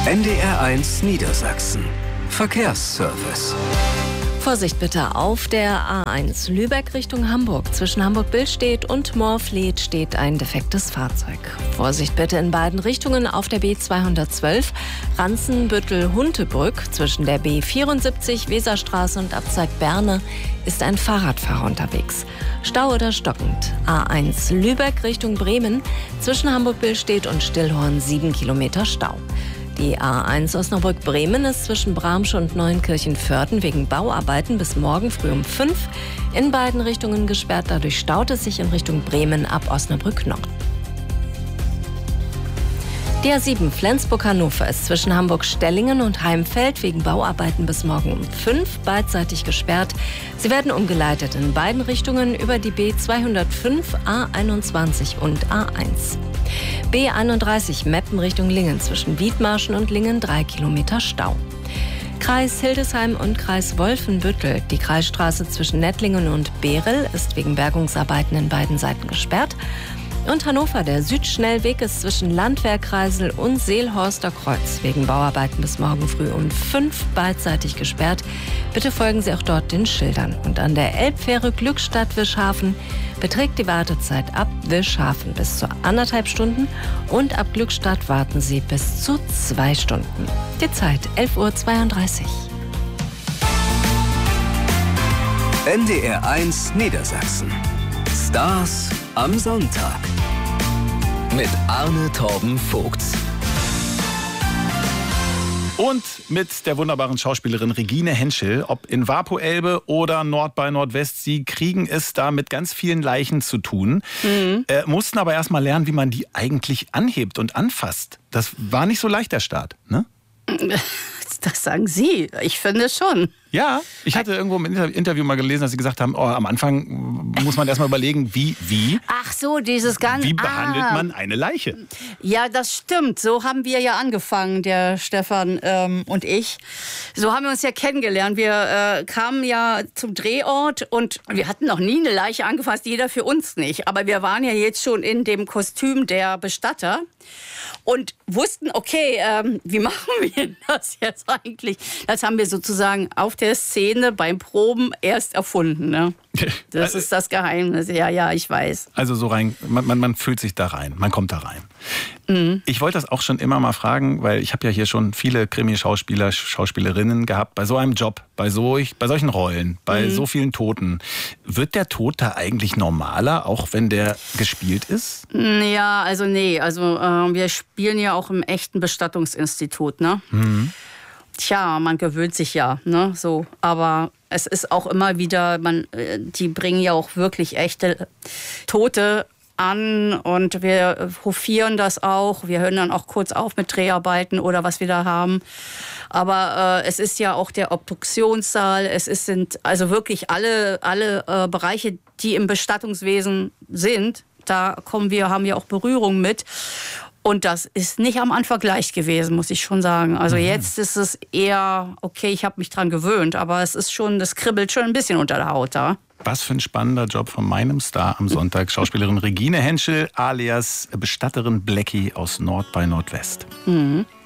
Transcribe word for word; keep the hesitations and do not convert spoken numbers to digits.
N D R eins Niedersachsen. Verkehrsservice. Vorsicht bitte auf der A eins Lübeck Richtung Hamburg. Zwischen Hamburg-Billstedt und Moorfleet steht ein defektes Fahrzeug. Vorsicht bitte in beiden Richtungen auf der B zweihundertzwölf Ranzenbüttel-Huntebrück. Zwischen der B vierundsiebzig Weserstraße und Abzweig Berne ist ein Fahrradfahrer unterwegs. Stau oder stockend. A eins Lübeck Richtung Bremen. Zwischen Hamburg-Billstedt und Stillhorn sieben Kilometer Stau. Die A eins Osnabrück-Bremen ist zwischen Bramsche und Neuenkirchen-Vörden wegen Bauarbeiten bis morgen früh um fünf in beiden Richtungen gesperrt. Dadurch staut es sich in Richtung Bremen ab Osnabrück-Nord. Die A sieben Flensburg-Hannover ist zwischen Hamburg-Stellingen und Heimfeld wegen Bauarbeiten bis morgen um fünf beidseitig gesperrt. Sie werden umgeleitet in beiden Richtungen über die B zweihundertfünf, A einundzwanzig und A eins. B einunddreißig Meppen Richtung Lingen zwischen Wiedmarschen und Lingen drei Kilometer Stau. Kreis Hildesheim und Kreis Wolfenbüttel. Die Kreisstraße zwischen Nettlingen und Behrel ist wegen Bergungsarbeiten in beiden Seiten gesperrt. Und Hannover, der Südschnellweg ist zwischen Landwehrkreisel und Seelhorster Kreuz wegen Bauarbeiten bis morgen früh um fünf beidseitig gesperrt. Bitte folgen Sie auch dort den Schildern. Und an der Elbfähre Glückstadt-Wischhafen beträgt die Wartezeit ab Wischhafen bis zu anderthalb Stunden und ab Glückstadt warten Sie bis zu zwei Stunden. Die Zeit elf Uhr zweiunddreißig. N D R eins Niedersachsen. Stars am Sonntag. Mit Arne Torben Vogt. Und mit der wunderbaren Schauspielerin Regine Henschel, ob in Vapo-Elbe oder Nord bei Nordwest, sie kriegen es da mit ganz vielen Leichen zu tun. Mhm. Äh, mussten aber erst mal lernen, wie man die eigentlich anhebt und anfasst. Das war nicht so leicht, der Start, ne? Das sagen Sie. Ich finde schon. Ja, ich hatte irgendwo im Interview mal gelesen, dass Sie gesagt haben, oh, am Anfang muss man erst mal überlegen, wie, wie. Ach so, dieses ganze... Wie behandelt ah. man eine Leiche? Ja, das stimmt. So haben wir ja angefangen, der Stefan ähm, und ich. So haben wir uns ja kennengelernt. Wir äh, kamen ja zum Drehort und wir hatten noch nie eine Leiche angefasst, jeder für uns nicht. Aber wir waren ja jetzt schon in dem Kostüm der Bestatter und wussten, okay, ähm, wie machen wir das jetzt eigentlich? Das haben wir sozusagen auf der Szene beim Proben erst erfunden. Ne? Das ist das Geheimnis. Ja, ja, ich weiß. Also so rein, man, man, man fühlt sich da rein, man kommt da rein. Mhm. Ich wollte das auch schon immer mal fragen, weil ich habe ja hier schon viele Krimi-Schauspieler, Schauspielerinnen gehabt, bei so einem Job, bei, so, bei solchen Rollen, bei Mhm. so vielen Toten. Wird der Tod da eigentlich normaler, auch wenn der gespielt ist? Ja, also nee, also äh, wir spielen ja auch im echten Bestattungsinstitut, ne? Mhm. Tja, man gewöhnt sich ja, ne, so. Aber es ist auch immer wieder, man, äh, die bringen ja auch wirklich echte Tote an und wir hofieren das auch. Wir hören dann auch kurz auf mit Dreharbeiten oder was wir da haben. Aber äh, es ist ja auch der Obduktionssaal. Es ist, sind also wirklich alle, alle äh, Bereiche, die im Bestattungswesen sind. Da kommen wir, haben wir auch Berührung mit. Und das ist nicht am Anfang leicht gewesen, muss ich schon sagen. Also Mhm. jetzt ist es eher, okay, ich habe mich dran gewöhnt, aber es ist schon, das kribbelt schon ein bisschen unter der Haut da. Was für ein spannender Job von meinem Star am Sonntag. Schauspielerin Regine Henschel alias Bestatterin Blackie aus Nord bei Nordwest. Mhm.